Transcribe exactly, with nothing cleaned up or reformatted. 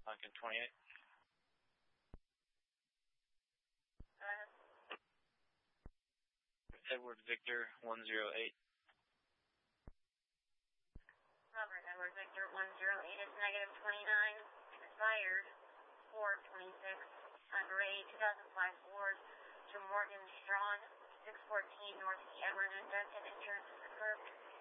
Lincoln twenty-eight. Uh, Edward Victor one zero eight. Robert Edward Victor one zero eight is negative twenty-nine. Expired four twenty-six. On grade two thousand five Ford to Morgan Strong six fourteen North Edward Index and insurance is approved.